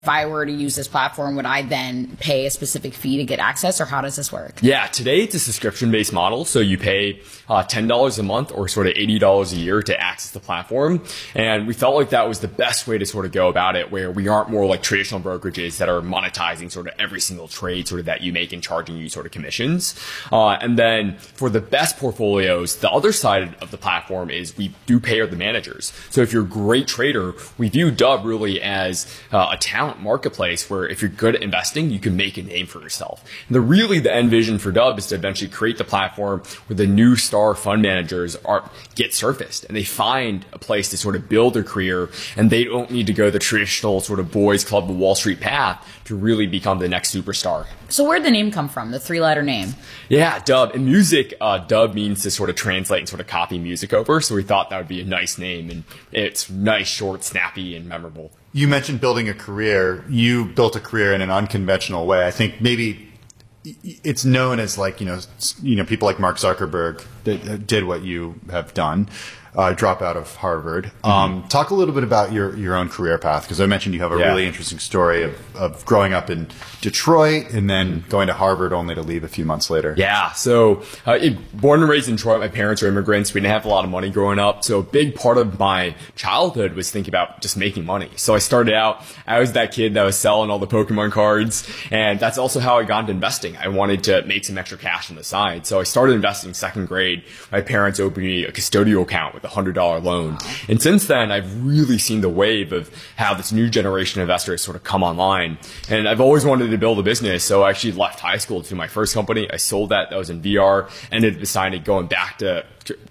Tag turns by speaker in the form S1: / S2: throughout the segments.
S1: If I were to use this platform, would I then pay a specific fee to get access, or how does this work?
S2: Yeah, today it's a subscription-based model. So you pay $10 a month or sort of $80 a year to access the platform. And we felt like that was the best way to sort of go about it, where we aren't more like traditional brokerages that are monetizing sort of every single trade sort of that you make and charging you sort of commissions. And then for the best portfolios, the other side of the platform is we do pay the managers. So if you're a great trader, we view Dubb really as a talent marketplace where if you're good at investing, you can make a name for yourself. And the end vision for Dubb is to eventually create the platform where the new star fund managers get surfaced and they find a place to sort of build their career, and they don't need to go the traditional sort of boys club of Wall Street path to really become the next superstar.
S1: So where'd the name come from, the 3-letter name?
S2: Yeah, Dubb. In music, Dubb means to sort of translate and sort of copy music over. So we thought that would be a nice name, and it's nice, short, snappy, and memorable.
S3: You mentioned building a career. You built a career in an unconventional way. I think maybe it's known as like, people like Mark Zuckerberg that did what you have done. Drop out of Harvard. Talk a little bit about your own career path, because I mentioned you have a really interesting story of growing up in Detroit and then going to Harvard only to leave a few months later.
S2: Yeah. So born and raised in Detroit, my parents are immigrants. We didn't have a lot of money growing up. So a big part of my childhood was thinking about just making money. So I started out, I was that kid that was selling all the Pokemon cards. And that's also how I got into investing. I wanted to make some extra cash on the side. So I started investing second grade. My parents opened me a custodial account with a $100 loan. And since then, I've really seen the wave of how this new generation of investors sort of come online. And I've always wanted to build a business. So I actually left high school to do my first company. I sold that. That was in VR. Ended up deciding going back to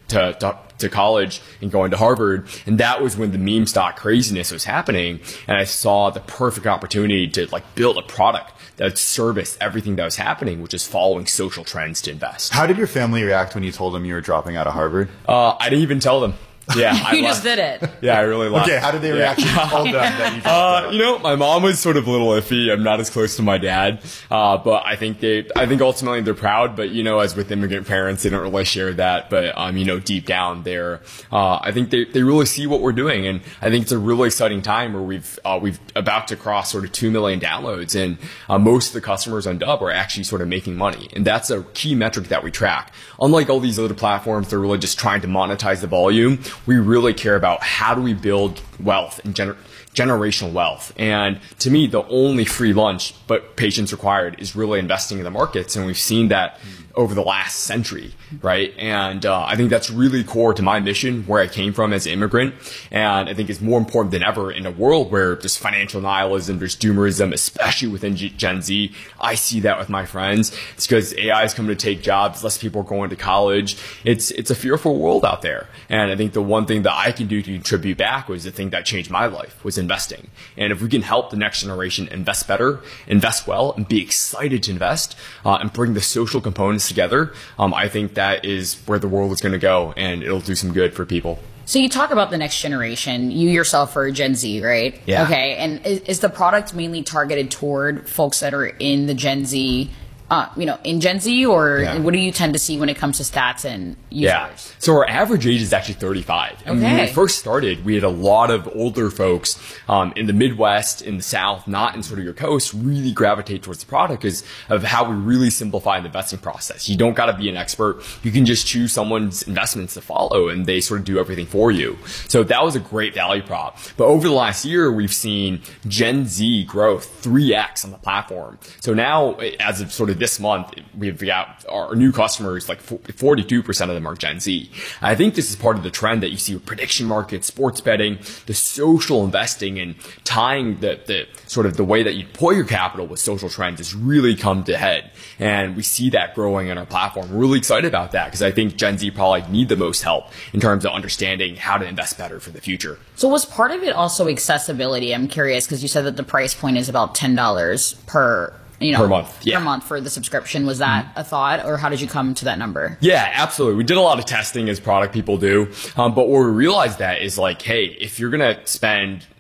S2: college and going to Harvard. And that was when the meme stock craziness was happening. And I saw the perfect opportunity to like build a product that serviced everything that was happening, which is following social trends to invest.
S3: How did your family react when you told them you were dropping out of Harvard?
S2: I didn't even tell them. Yeah,
S1: you just did it.
S2: Yeah, I really left.
S3: Okay, how did they react when you told them that you dropped out?
S2: My mom was sort of a little iffy. I'm not as close to my dad, but I think ultimately they're proud. But as with immigrant parents, they don't really share that. But deep down, I think they really see what we're doing, and I think it's a really exciting time where we've about to cross sort of 2 million downloads, and most of the customers on Dubb are actually sort of making money, and that's a key metric that we track. Unlike all these other platforms, they're really just trying to monetize the volume. We really care about how do we build wealth and generational wealth. And to me, the only free lunch but patience required is really investing in the markets. And we've seen that over the last century, right? And I think that's really core to my mission, where I came from as an immigrant. And I think it's more important than ever in a world where there's financial nihilism, there's doomerism, especially within Gen Z. I see that with my friends. It's because AI is coming to take jobs, less people are going to college. It's a fearful world out there. And I think the one thing that I can do to contribute back was the thing that changed my life, was investing. And if we can help the next generation invest better, invest well, and be excited to invest, and bring the social components together, I think that is where the world is going to go, and it'll do some good for people.
S1: So you talk about the next generation. You yourself are Gen Z, right?
S2: Yeah.
S1: Okay. And is the product mainly targeted toward folks that are in the Gen Z, in Gen Z, or what do you tend to see when it comes to stats and users?
S2: Yeah. So our average age is actually 35. And when we first started, we had a lot of older folks in the Midwest, in the South, not in sort of your coast, really gravitate towards the product because of how we really simplify the investing process. You don't got to be an expert. You can just choose someone's investments to follow, and they sort of do everything for you. So that was a great value prop. But over the last year, we've seen Gen Z growth 3x on the platform. So now, as of sort of this month, we've got our new customers, like 42% of them are Gen Z. I think this is part of the trend that you see with prediction markets, sports betting, the social investing, and tying the sort of the way that you deploy your capital with social trends has really come to head. And we see that growing on our platform. We're really excited about that because I think Gen Z probably need the most help in terms of understanding how to invest better for the future.
S1: So was part of it also accessibility? I'm curious because you said that the price point is about $10 per
S2: month. Yeah.
S1: Per month for the subscription. Was that a thought, or how did you come to that number?
S2: Yeah, absolutely. We did a lot of testing as product people do. But what we realized that is like, hey, if you're going to spend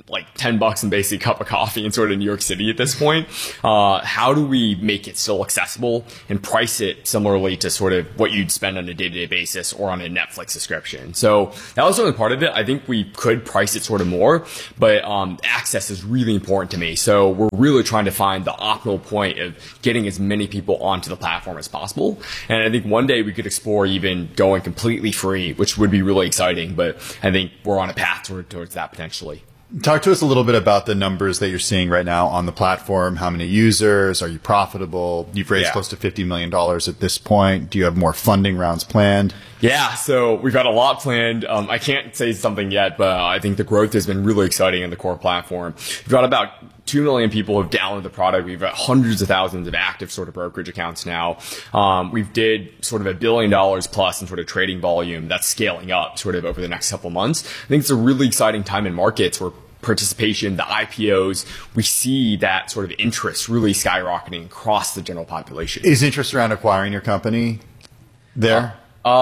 S2: like $10 and basically a cup of coffee in sort of New York City at this point. How do we make it still accessible and price it similarly to sort of what you'd spend on a day-to-day basis or on a Netflix subscription? So that was certainly part of it. I think we could price it sort of more, but access is really important to me. So we're really trying to find the optimal point of getting as many people onto the platform as possible. And I think one day we could explore even going completely free, which would be really exciting, but I think we're on a path towards that potentially.
S3: Talk to us a little bit about the numbers that you're seeing right now on the platform. How many users? Are you profitable? You've raised close to $50 million at this point. Do you have more funding rounds planned?
S2: Yeah, so we've got a lot planned. I can't say something yet, but I think the growth has been really exciting in the core platform. We've got about 2 million people who have downloaded the product. We've got hundreds of thousands of active sort of brokerage accounts now. We've did sort of $1 billion plus in sort of trading volume that's scaling up sort of over the next couple months. I think it's a really exciting time in markets where participation, the IPOs, we see that sort of interest really skyrocketing across the general population.
S3: Is interest around acquiring your company there?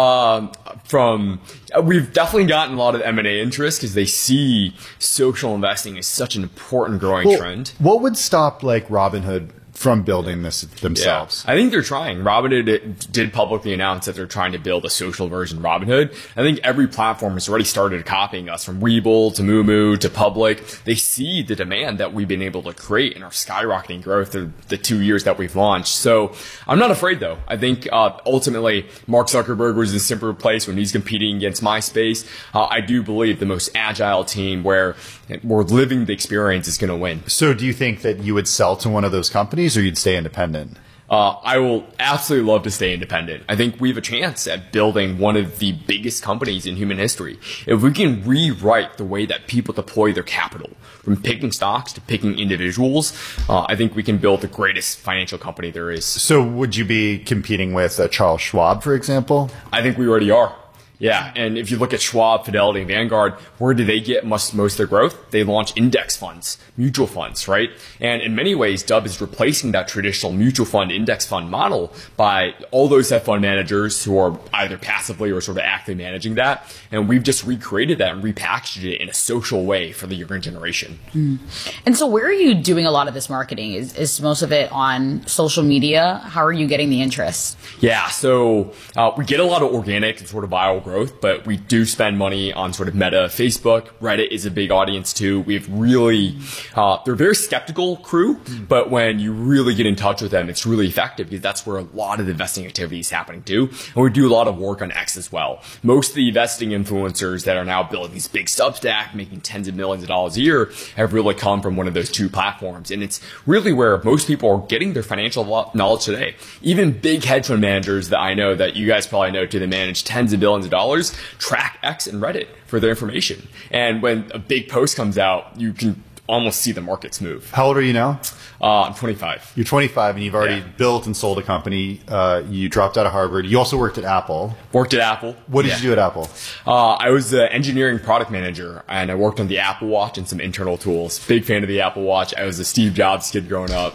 S2: We've definitely gotten a lot of M&A interest because they see social investing as such an important growing trend.
S3: What would stop like Robinhood from building this themselves?
S2: Yeah. I think they're trying. Robinhood did publicly announce that they're trying to build a social version of Robinhood. I think every platform has already started copying us, from Webull to Moomoo to Public. They see the demand that we've been able to create in our skyrocketing growth of the 2 years that we've launched. So I'm not afraid, though. I think ultimately Mark Zuckerberg was in a simpler place when he's competing against MySpace. I do believe the most agile team where we're living the experience is going to win.
S3: So do you think that you would sell to one of those companies, or you'd stay independent?
S2: I will absolutely love to stay independent. I think we have a chance at building one of the biggest companies in human history. If we can rewrite the way that people deploy their capital, from picking stocks to picking individuals, I think we can build the greatest financial company there is.
S3: So would you be competing with Charles Schwab, for example?
S2: I think we already are. Yeah, and if you look at Schwab, Fidelity, and Vanguard, where do they get most of their growth? They launch index funds, mutual funds, right? And in many ways, Dubb is replacing that traditional mutual fund, index fund model by all those hedge fund managers who are either passively or sort of actively managing that. And we've just recreated that and repackaged it in a social way for the younger generation.
S1: And so where are you doing a lot of this marketing? Is most of it on social media? How are you getting the interest?
S2: Yeah, so we get a lot of organic and sort of viral growth, but we do spend money on sort of Meta, Facebook. Reddit is a big audience too. We've really, they're a very skeptical crew, but when you really get in touch with them, it's really effective because that's where a lot of the investing activity is happening too. And we do a lot of work on X as well. Most of the investing influencers that are now building these big Substack, making tens of millions of dollars a year, have really come from one of those two platforms. And it's really where most people are getting their financial knowledge today. Even big hedge fund managers that I know, that you guys probably know too, that manage tens of billions of dollars, track X and Reddit for their information. And when a big post comes out, you can almost see the markets move.
S3: How old are you now?
S2: I'm 25.
S3: You're 25 and you've already built and sold a company. You dropped out of Harvard. You also worked at Apple.
S2: Worked at Apple.
S3: What did you do at Apple?
S2: I was the engineering product manager, and I worked on the Apple Watch and some internal tools. Big fan of the Apple Watch. I was a Steve Jobs kid growing up.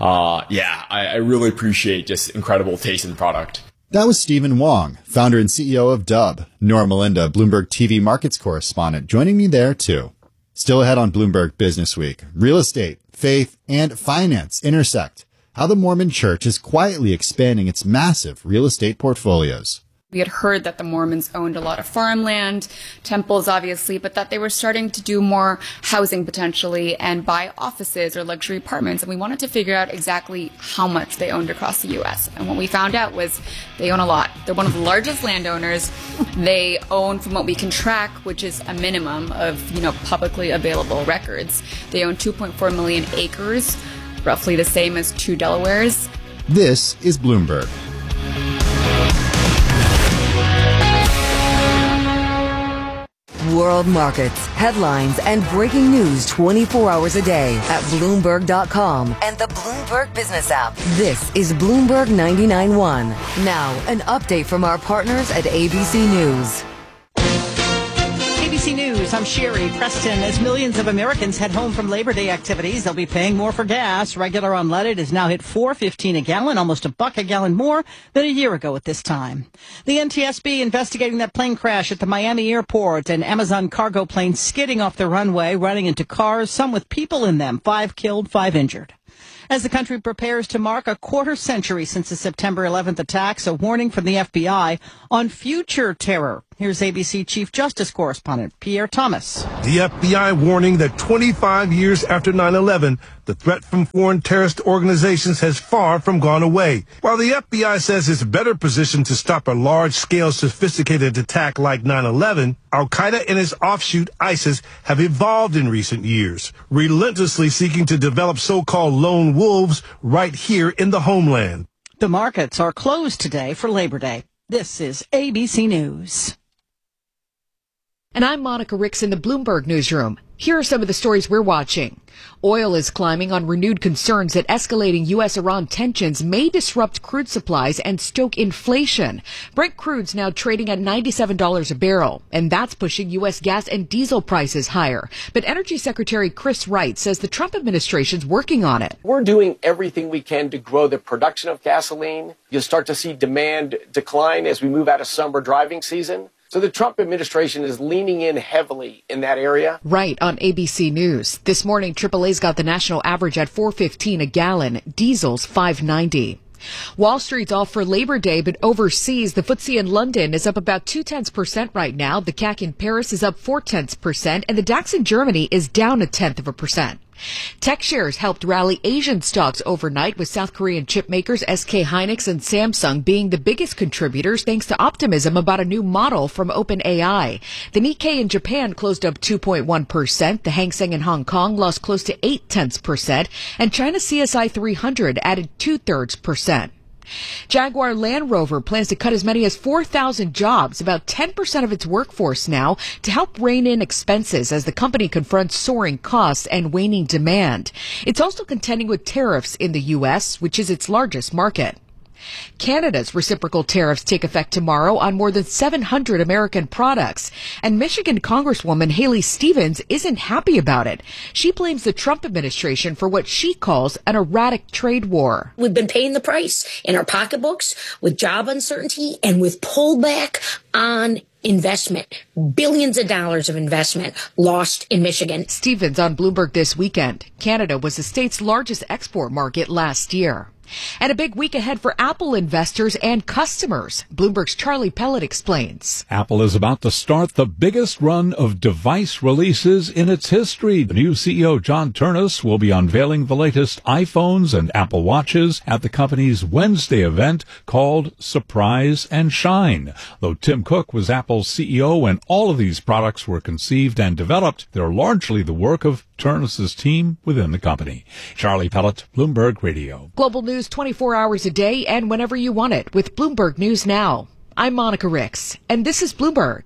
S2: I really appreciate just incredible taste in product.
S3: That was Stephen Wong, founder and CEO of Dubb. Nora Melinda, Bloomberg TV markets correspondent, joining me there too. Still ahead on Bloomberg Business Week, real estate, faith, and finance intersect. How the Mormon Church is quietly expanding its massive real estate portfolios.
S4: We had heard that the Mormons owned a lot of farmland, temples obviously, but that they were starting to do more housing potentially and buy offices or luxury apartments. And we wanted to figure out exactly how much they owned across the U.S. And what we found out was they own a lot. They're one of the largest landowners. They own, from what we can track, which is a minimum of, publicly available records, they own 2.4 million acres, roughly the same as 2 Delawares.
S3: This is Bloomberg.
S5: World markets, headlines, and breaking news 24 hours a day at Bloomberg.com and the Bloomberg Business app. This is Bloomberg 99.1. Now, an update from our partners at ABC News.
S6: ABC News News, I'm Sherry Preston. As millions of Americans head home from Labor Day activities, they'll be paying more for gas. Regular unleaded has now hit $4.15 a gallon, almost $1 a gallon more than a year ago at this time. The NTSB investigating that plane crash at the Miami airport, an Amazon cargo plane skidding off the runway, running into cars, some with people in them. 5 killed, 5 injured. As the country prepares to mark a quarter century since the September 11th attacks, a warning from the FBI on future terror. Here's ABC Chief Justice correspondent Pierre Thomas.
S7: The FBI warning that 25 years after 9/11, the threat from foreign terrorist organizations has far from gone away. While the FBI says it's better positioned to stop a large-scale sophisticated attack like 9/11, Al-Qaeda and its offshoot ISIS have evolved in recent years, relentlessly seeking to develop so-called lone wolves right here in the homeland.
S6: The markets are closed today for Labor Day. This is ABC News.
S8: And I'm Monica Ricks in the Bloomberg Newsroom. Here are some of the stories we're watching. Oil is climbing on renewed concerns that escalating U.S.-Iran tensions may disrupt crude supplies and stoke inflation. Brent crude's now trading at $97 a barrel, and that's pushing U.S. gas and diesel prices higher. But Energy Secretary Chris Wright says the Trump administration's working on it.
S9: We're doing everything we can to grow the production of gasoline. You'll start to see demand decline as we move out of summer driving season. So the Trump administration is leaning in heavily in that area.
S8: Right on ABC News. This morning, AAA's got the national average at $4.15 a gallon. Diesel's $5.90. Wall Street's off for Labor Day, but overseas, the FTSE in London is up about 0.2% right now. The CAC in Paris is up 0.4%, and the DAX in Germany is down 0.1%. Tech shares helped rally Asian stocks overnight, with South Korean chip makers SK Hynix and Samsung being the biggest contributors thanks to optimism about a new model from OpenAI. The Nikkei in Japan closed up 2.1%. The Hang Seng in Hong Kong lost close to 0.8%, and China's CSI 300 added 0.2%. Jaguar Land Rover plans to cut as many as 4,000 jobs, about 10% of its workforce now, to help rein in expenses as the company confronts soaring costs and waning demand. It's also contending with tariffs in the U.S., which is its largest market. Canada's reciprocal tariffs take effect tomorrow on more than 700 American products. And Michigan Congresswoman Haley Stevens isn't happy about it. She blames the Trump administration for what she calls an erratic trade war.
S10: We've been paying the price in our pocketbooks with job uncertainty and with pullback on investment. Billions of dollars of investment lost in Michigan.
S8: Stevens on Bloomberg This Weekend. Canada was the state's largest export market last year. And a big week ahead for Apple investors and customers. Bloomberg's Charlie Pellet explains.
S11: Apple is about to start the biggest run of device releases in its history. The new CEO, John Ternus, will be unveiling the latest iPhones and Apple Watches at the company's Wednesday event called Surprise and Shine. Though Tim Cook was Apple's CEO when all of these products were conceived and developed, they're largely the work of Ternus's team within the company. Charlie Pellet, Bloomberg Radio.
S8: Global news 24 hours a day and whenever you want it with Bloomberg News Now. I'm Monica Ricks, and this is Bloomberg.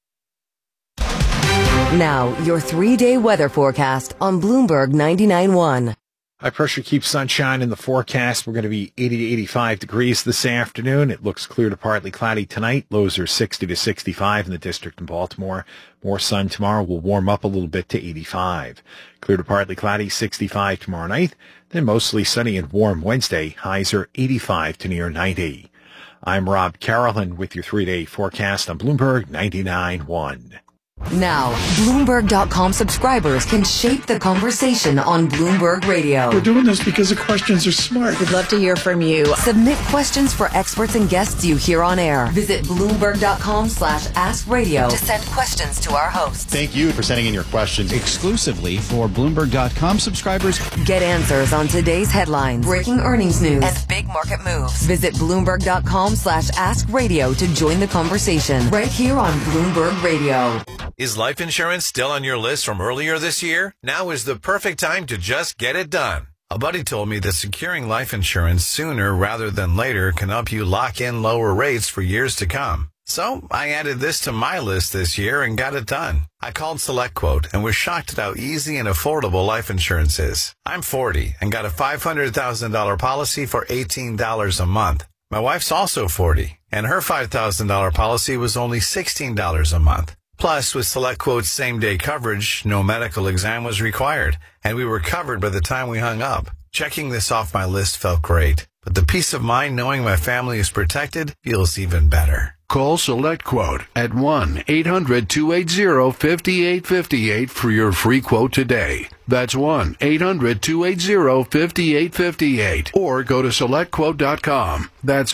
S5: Now, your 3-day weather forecast on Bloomberg 99.1.
S12: High pressure keeps sunshine in the forecast. We're going to be 80 to 85 degrees this afternoon. It looks clear to partly cloudy tonight. Lows are 60 to 65 in the district in Baltimore. More sun tomorrow. Will warm up a little bit to 85. Clear to partly cloudy, 65 tomorrow night. Then mostly sunny and warm Wednesday. Highs are 85 to near 90. I'm Rob Carroll with your 3-day forecast on Bloomberg 99.1.
S5: Now, Bloomberg.com subscribers can shape the conversation on Bloomberg Radio.
S13: We're doing this because the questions are smart.
S5: We'd love to hear from you. Submit questions for experts and guests you hear on air. Visit Bloomberg.com/AskRadio to send questions to our hosts.
S3: Thank you for sending in your questions.
S14: Exclusively for Bloomberg.com subscribers.
S5: Get answers on today's headlines, breaking earnings news, and big market moves. Visit Bloomberg.com/AskRadio to join the conversation right here on Bloomberg Radio.
S15: Is life insurance still on your list from earlier this year? Now is the perfect time to just get it done. A buddy told me that securing life insurance sooner rather than later can help you lock in lower rates for years to come. So I added this to my list this year and got it done. I called SelectQuote and was shocked at how easy and affordable life insurance is. I'm 40 and got a $500,000 policy for $18 a month. My wife's also 40 and her $5,000 policy was only $16 a month. Plus, with SelectQuote's same-day coverage, no medical exam was required, and we were covered by the time we hung up. Checking this off my list felt great, but the peace of mind knowing my family is protected feels even better.
S16: Call SelectQuote at 1-800-280-5858 for your free quote today. That's 1-800-280-5858. Or go to SelectQuote.com. That's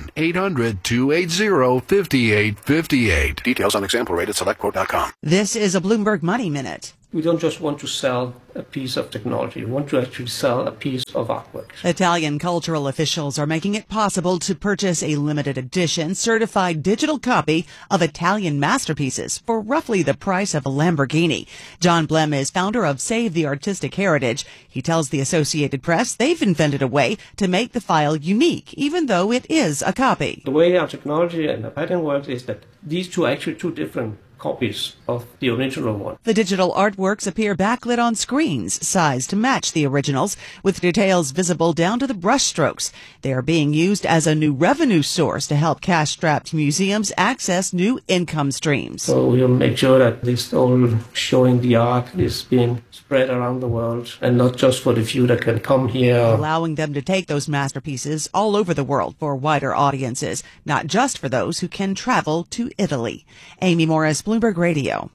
S16: 1-800-280-5858. Details on example rate at SelectQuote.com.
S6: This is a Bloomberg Money Minute.
S17: We don't just want to sell a piece of technology. We want to actually sell a piece of artwork.
S6: Italian cultural officials are making it possible to purchase a limited edition certified digital copy of Italian masterpieces for roughly the price of a Lamborghini. John Blem is founder of Save the Artistic Heritage. He tells the Associated Press they've invented a way to make the file unique, even though it is a copy.
S17: The way our technology and the pattern works is that these two are actually two different copies of the original one.
S6: The digital artworks appear backlit on screens, sized to match the originals, with details visible down to the brushstrokes. They are being used as a new revenue source to help cash-strapped museums access new income streams.
S17: So we'll make sure that this all showing the art is being spread around the world, and not just for the few that can come here.
S6: Allowing them to take those masterpieces all over the world for wider audiences, not just for those who can travel to Italy. Amy Morris, Bloomberg Radio.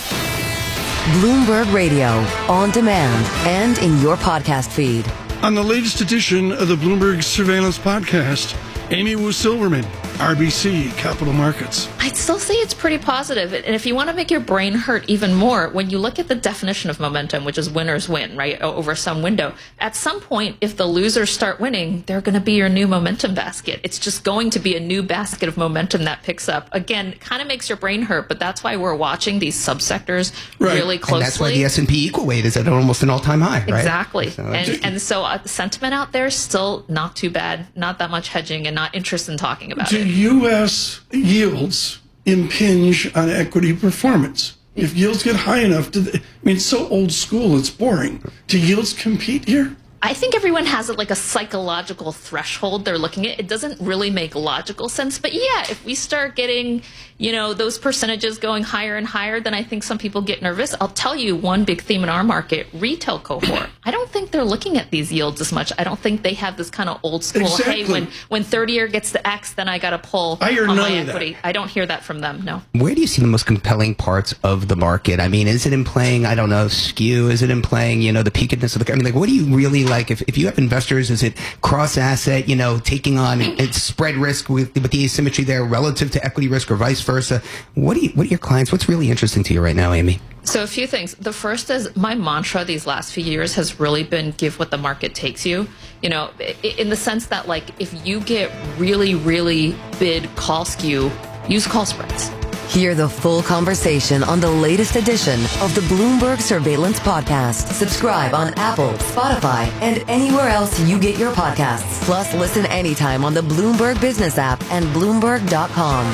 S5: Bloomberg Radio, on demand and in your podcast feed.
S13: On the latest edition of the Bloomberg Surveillance Podcast, Amy Wu Silverman, RBC Capital Markets.
S18: I'd still say it's pretty positive. And if you want to make your brain hurt even more, when you look at the definition of momentum, which is winners win, right, over some window, at some point, if the losers start winning, they're going to be your new momentum basket. It's just going to be a new basket of momentum that picks up. Again, it kind of makes your brain hurt, but that's why we're watching these subsectors really closely.
S19: And that's why the S&P equal weight is at almost an all-time high, right?
S18: Exactly. So sentiment out there is still not too bad, not that much hedging, and not interested in talking about it.
S13: U.S. yields impinge on equity performance. If yields get high enough, it's so old school, it's boring. Do yields compete here?
S18: I think everyone has like a psychological threshold they're looking at. It doesn't really make logical sense. But yeah, if we start getting, those percentages going higher and higher, then I think some people get nervous. I'll tell you one big theme in our market, retail cohort. I don't think they're looking at these yields as much. I don't think they have this kind of old school, hey, when 30-year gets to X, then I got to pull on my equity. I don't hear that from them, no.
S19: Where do you see the most compelling parts of the market? I mean, is it in playing, I don't know, skew? Is it in playing, the peakedness of the, what do you really like? If you have investors, is it cross-asset, taking on spread risk with the asymmetry there relative to equity risk or vice versa? What are your clients, what's really interesting to you right now, Amy?
S18: So a few things. The first is my mantra these last few years has really been give what the market takes you. In the sense that, if you get really, really bid call skew, use call spreads.
S5: Hear the full conversation on the latest edition of the Bloomberg Surveillance Podcast. Subscribe on Apple, Spotify, and anywhere else you get your podcasts. Plus, listen anytime on the Bloomberg Business app and Bloomberg.com.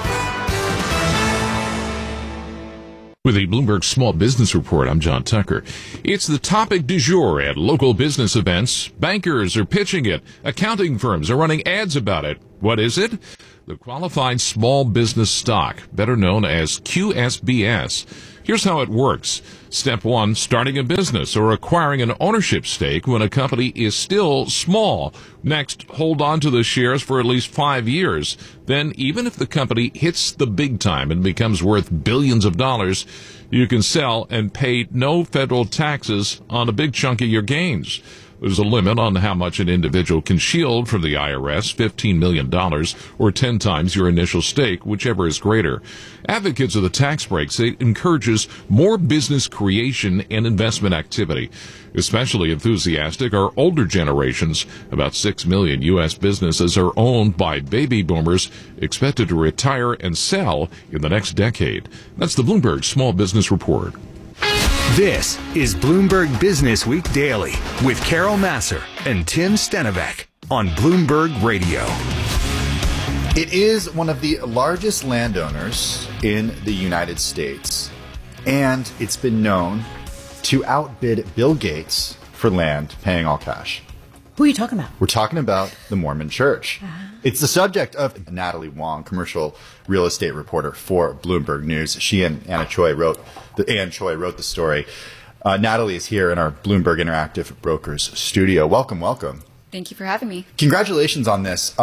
S11: With the Bloomberg Small Business Report, I'm John Tucker. It's the topic du jour at local business events. Bankers are pitching it. Accounting firms are running ads about it. What is it? The Qualified Small Business Stock, better known as QSBS. Here's how it works. Step 1, starting a business or acquiring an ownership stake when a company is still small. Next, hold on to the shares for at least 5 years. Then, even if the company hits the big time and becomes worth billions of dollars, you can sell and pay no federal taxes on a big chunk of your gains. There's a limit on how much an individual can shield from the IRS, $15 million, or 10 times your initial stake, whichever is greater. Advocates of the tax break say it encourages more business creation and investment activity. Especially enthusiastic are older generations. About 6 million U.S. businesses are owned by baby boomers expected to retire and sell in the next decade. That's the Bloomberg Small Business Report.
S20: This is Bloomberg Business Week Daily with Carol Massar and Tim Stenovec on Bloomberg Radio.
S3: It is one of the largest landowners in the United States, and it's been known to outbid Bill Gates for land paying all cash.
S2: Who are you talking about?
S3: We're talking about the Mormon Church. It's the subject of Natalie Wong, commercial real estate reporter for Bloomberg News. She and Ann Choi wrote the story. Natalie is here in our Bloomberg Interactive Brokers studio. Welcome.
S4: Thank you for having me.
S3: Congratulations on this.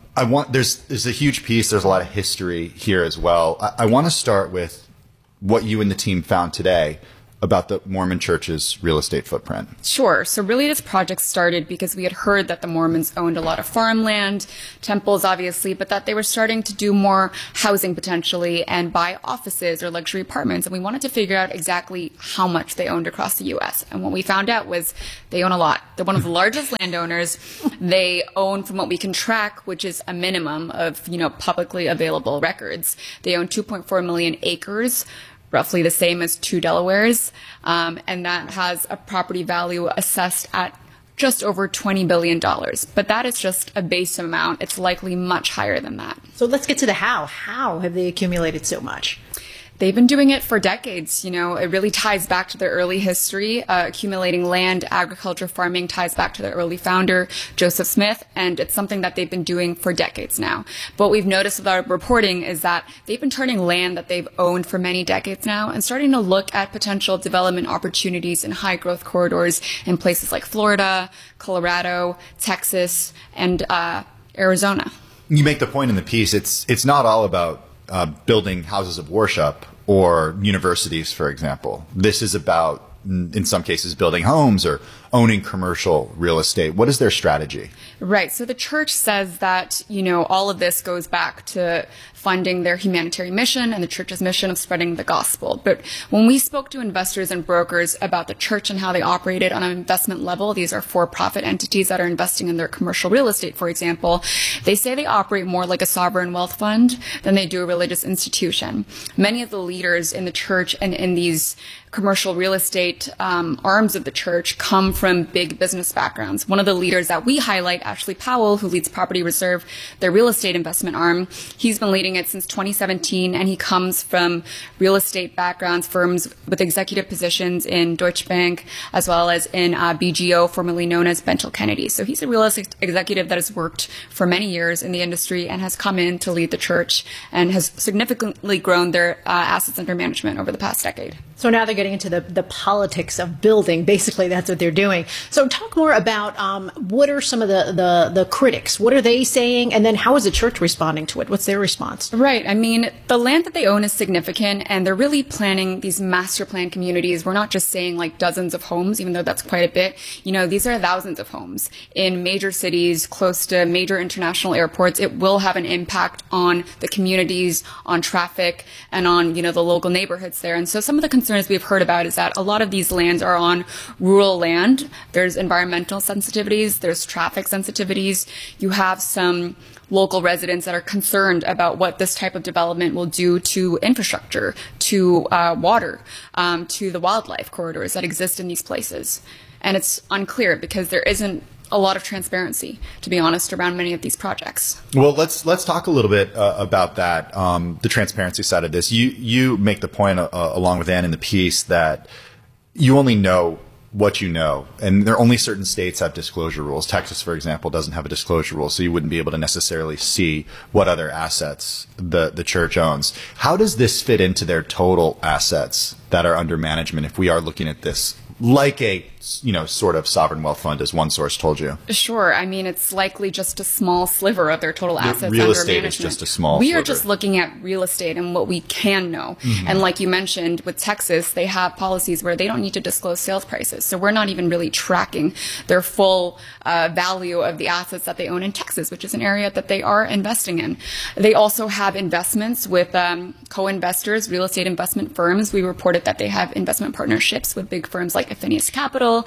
S3: There's a huge piece. There's a lot of history here as well. I want to start with what you and the team found today about the Mormon Church's real estate footprint.
S4: Sure. So really this project started because we had heard that the Mormons owned a lot of farmland, temples obviously, but that they were starting to do more housing potentially and buy offices or luxury apartments. And we wanted to figure out exactly how much they owned across the U.S. And what we found out was they own a lot. They're one of the largest landowners. They own, from what we can track, which is a minimum of, publicly available records, they own 2.4 million acres, roughly the same as two Delawares, and that has a property value assessed at just over $20 billion. But that is just a base amount. It's likely much higher than that.
S2: So let's get to the how. How have they accumulated so much?
S4: They've been doing it for decades. It really ties back to their early history. Accumulating land, agriculture, farming ties back to their early founder, Joseph Smith, and it's something that they've been doing for decades now. But what we've noticed with our reporting is that they've been turning land that they've owned for many decades now and starting to look at potential development opportunities in high growth corridors in places like Florida, Colorado, Texas, and Arizona.
S3: You make the point in the piece, it's not all about building houses of worship or universities, for example. This is about, in some cases, building homes or owning commercial real estate. What is their strategy?
S4: Right. So the church says that, all of this goes back to funding their humanitarian mission and the church's mission of spreading the gospel. But when we spoke to investors and brokers about the church and how they operated on an investment level, these are for-profit entities that are investing in their commercial real estate, for example, they say they operate more like a sovereign wealth fund than they do a religious institution. Many of the leaders in the church and in these commercial real estate arms of the church come from big business backgrounds. One of the leaders that we highlight, Ashley Powell, who leads Property Reserve, their real estate investment arm, he's been leading it since 2017, and he comes from real estate backgrounds, firms with executive positions in Deutsche Bank, as well as in BGO, formerly known as Bentel Kennedy. So he's a real estate executive that has worked for many years in the industry and has come in to lead the church and has significantly grown their assets under management over the past decade.
S2: So now they're getting into the politics of building. Basically, that's what they're doing. So talk more about what are some of the critics? What are they saying? And then how is the church responding to it? What's their response?
S4: Right. I mean, the land that they own is significant, and they're really planning these master plan communities. We're not just saying like dozens of homes, even though that's quite a bit. These are thousands of homes in major cities, close to major international airports. It will have an impact on the communities, on traffic, and on, the local neighborhoods there. And so some of the concerns we've heard about is that a lot of these lands are on rural land. There's environmental sensitivities, there's traffic sensitivities. You have some local residents that are concerned about what this type of development will do to infrastructure, to water, to the wildlife corridors that exist in these places. And it's unclear because there isn't a lot of transparency, to be honest, around many of these projects.
S3: Well, let's talk a little bit about that, the transparency side of this. You make the point along with Ann in the piece that you only know what you know, and there are only certain states have disclosure rules. Texas, for example, doesn't have a disclosure rule, so you wouldn't be able to necessarily see what other assets the church owns. How does this fit into their total assets that are under management if we are looking at this like a sort of sovereign wealth fund, as one source told you?
S4: Sure. I mean, it's likely just a small sliver of their total assets under management.
S3: Real estate is just a small
S4: We
S3: sliver.
S4: are just looking at real estate and what we can know. Mm-hmm. And like you mentioned, with Texas, they have policies where they don't need to disclose sales prices. So we're not even really tracking their full value of the assets that they own in Texas, which is an area that they are investing in. They also have investments with co-investors, real estate investment firms. We reported that they have investment partnerships with big firms like Affinius Capital,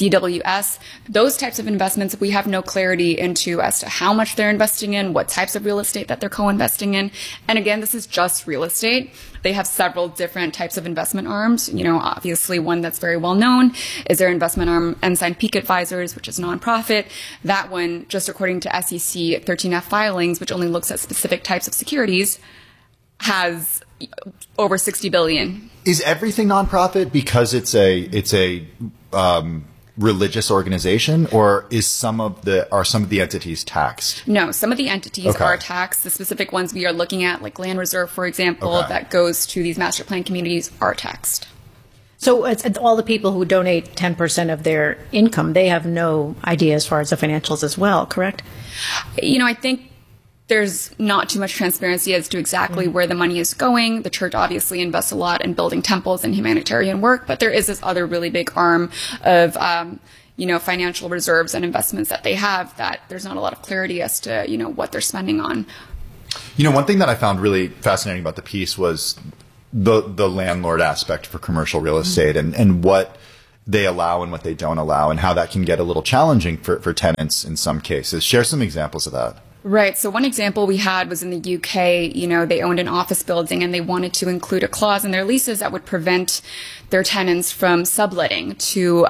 S4: DWS. Those types of investments, we have no clarity into as to how much they're investing in, what types of real estate that they're co-investing in. And again, this is just real estate. They have several different types of investment arms. Obviously one that's very well known is their investment arm, Ensign Peak Advisors, which is nonprofit. That one, just according to SEC 13F filings, which only looks at specific types of securities, has over $60 billion.
S3: Is everything nonprofit because it's a religious organization, or are some of the entities taxed?
S4: No, some of the entities are taxed. The specific ones we are looking at, like Land Reserve, for example, that goes to these master plan communities, are taxed.
S2: So it's all the people who donate 10% of their income, they have no idea as far as the financials as well, correct?
S4: I think there's not too much transparency as to exactly where the money is going. The church obviously invests a lot in building temples and humanitarian work, but there is this other really big arm of, financial reserves and investments that they have that there's not a lot of clarity as to, what they're spending on.
S3: One thing that I found really fascinating about the piece was the landlord aspect for commercial real estate and what they allow and what they don't allow, and how that can get a little challenging for tenants in some cases. Share some examples of that.
S4: Right. So one example we had was in the UK, they owned an office building and they wanted to include a clause in their leases that would prevent their tenants from subletting to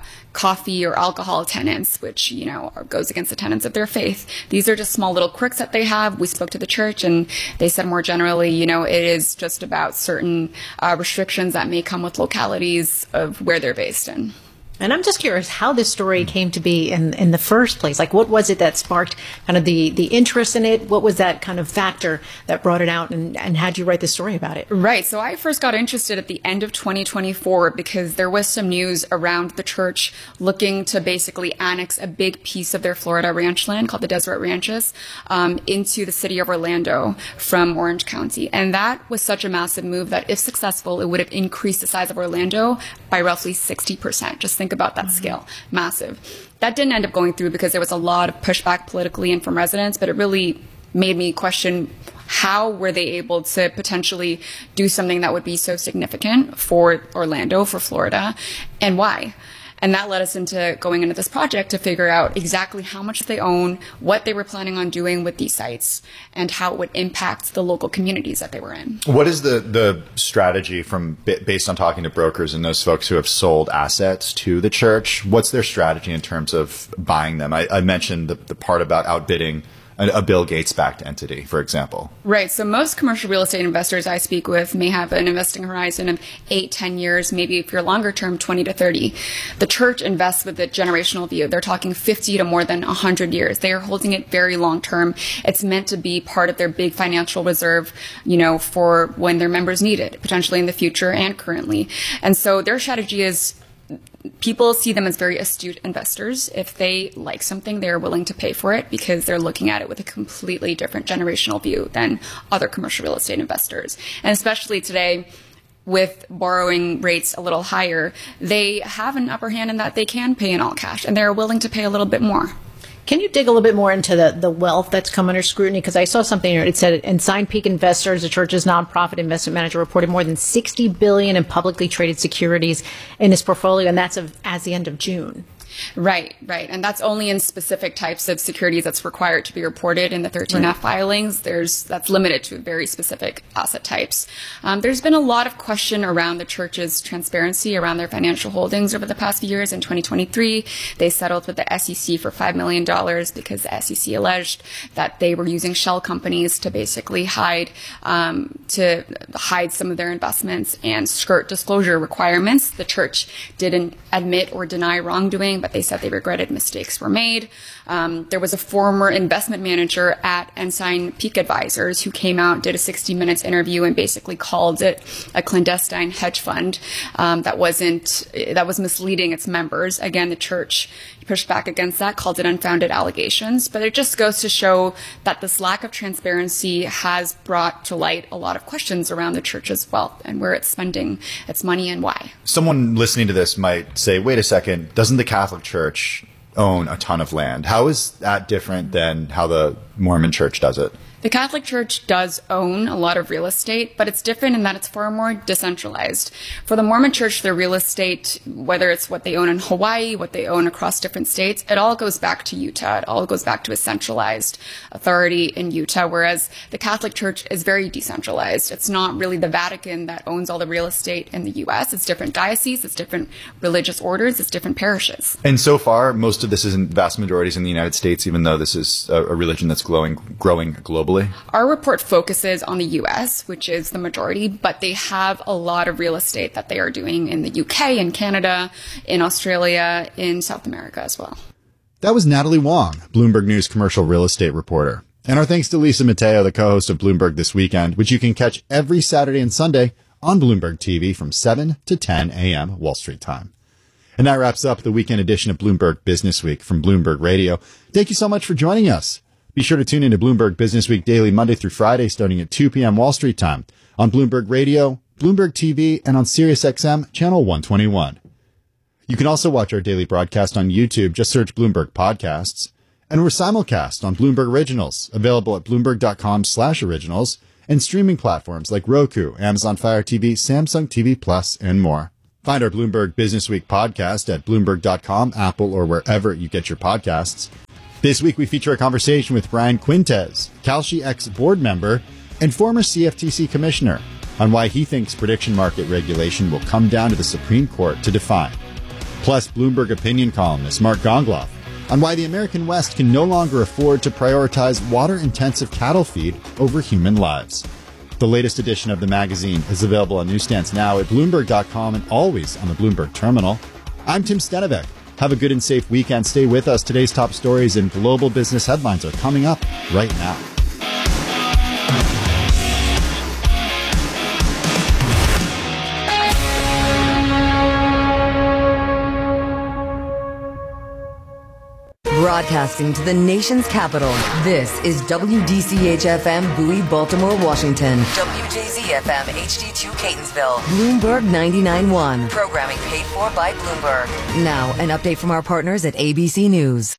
S4: coffee or alcohol tenants, which, goes against the tenets of their faith. These are just small little quirks that they have. We spoke to the church and they said more generally, it is just about certain restrictions that may come with localities of where they're based in.
S2: And I'm just curious how this story came to be in the first place. Like, what was it that sparked kind of the interest in it? What was that kind of factor that brought it out? And how did you write the story about it?
S4: Right. So I first got interested at the end of 2024 because there was some news around the church looking to basically annex a big piece of their Florida ranch land called the Deseret Ranches into the city of Orlando from Orange County. And that was such a massive move that if successful, it would have increased the size of Orlando by roughly 60%. Just think about that scale. Massive. That didn't end up going through because there was a lot of pushback politically and from residents, but it really made me question how were they able to potentially do something that would be so significant for Orlando, for Florida, and why? And that led us into going into this project to figure out exactly how much they own, what they were planning on doing with these sites, and how it would impact the local communities that they were in.
S3: What is the strategy based on talking to brokers and those folks who have sold assets to the church? What's their strategy in terms of buying them? I mentioned the part about outbidding a Bill Gates-backed entity, for example.
S4: Right. So most commercial real estate investors I speak with may have an investing horizon of 8-10 years, maybe if you're longer term, 20 to 30. The church invests with a generational view. They're talking 50 to more than 100 years. They are holding it very long term. It's meant to be part of their big financial reserve, for when their members need it, potentially in the future and currently. And so their strategy is people see them as very astute investors. If they like something, they're willing to pay for it because they're looking at it with a completely different generational view than other commercial real estate investors. And especially today, with borrowing rates a little higher, they have an upper hand in that they can pay in all cash, and they're willing to pay a little bit more.
S2: Can you dig a little bit more into the wealth that's come under scrutiny? Because I saw something here. It said Ensign Peak Investors, the church's nonprofit investment manager, reported more than $60 billion in publicly traded securities in his portfolio, and that's as the end of June.
S4: Right. And that's only in specific types of securities that's required to be reported in the 13F filings. That's limited to very specific asset types. There's been a lot of question around the church's transparency around their financial holdings over the past few years. In 2023, they settled with the SEC for $5 million because the SEC alleged that they were using shell companies to basically hide some of their investments and skirt disclosure requirements. The church didn't admit or deny wrongdoing, but they said they regretted mistakes were made. There was a former investment manager at Ensign Peak Advisors who came out, did a 60 Minutes interview, and basically called it a clandestine hedge fund that was misleading its members. Again, the church pushed back against that, called it unfounded allegations. But it just goes to show that this lack of transparency has brought to light a lot of questions around the church's wealth and where it's spending its money and why.
S3: Someone listening to this might say, wait a second, doesn't the Catholic Church own a ton of land? How is that different than how the Mormon Church does it?
S4: The Catholic Church does own a lot of real estate, but it's different in that it's far more decentralized. For the Mormon Church, their real estate, whether it's what they own in Hawaii, what they own across different states, it all goes back to Utah. It all goes back to a centralized authority in Utah, whereas the Catholic Church is very decentralized. It's not really the Vatican that owns all the real estate in the U.S. It's different dioceses, it's different religious orders, it's different parishes.
S3: And so far, most of this is in vast majorities in the United States, even though this is a religion that's growing globally. globally?
S4: Our report focuses on the U.S., which is the majority, but they have a lot of real estate that they are doing in the U.K., in Canada, in Australia, in South America as well.
S3: That was Natalie Wong, Bloomberg News commercial real estate reporter. And our thanks to Lisa Mateo, the co-host of Bloomberg This Weekend, which you can catch every Saturday and Sunday on Bloomberg TV from 7 to 10 a.m. Wall Street time. And that wraps up the weekend edition of Bloomberg Business Week from Bloomberg Radio. Thank you so much for joining us. Be sure to tune into Bloomberg Business Week daily Monday through Friday starting at 2 p.m. Wall Street time on Bloomberg Radio, Bloomberg TV, and on SiriusXM Channel 121. You can also watch our daily broadcast on YouTube. Just search Bloomberg Podcasts. And we're simulcast on Bloomberg Originals, available at Bloomberg.com/originals, and streaming platforms like Roku, Amazon Fire TV, Samsung TV Plus, and more. Find our Bloomberg Business Week podcast at Bloomberg.com, Apple, or wherever you get your podcasts. This week we feature a conversation with Brian Quintes, Kalshi X board member and former CFTC commissioner, on why he thinks prediction market regulation will come down to the Supreme Court to define. Plus, Bloomberg opinion columnist Mark Gongloff on why the American West can no longer afford to prioritize water-intensive cattle feed over human lives. The latest edition of the magazine is available on newsstands now at Bloomberg.com and always on the Bloomberg terminal. I'm Tim Stenevec. Have a good and safe weekend. Stay with us. Today's top stories and global business headlines are coming up right now.
S5: Broadcasting to the nation's capital, this is WDCH-FM Bowie, Baltimore, Washington. WJZ-FM HD2 Catonsville. Bloomberg 99.1. Programming paid for by Bloomberg. Now, an update from our partners at ABC News.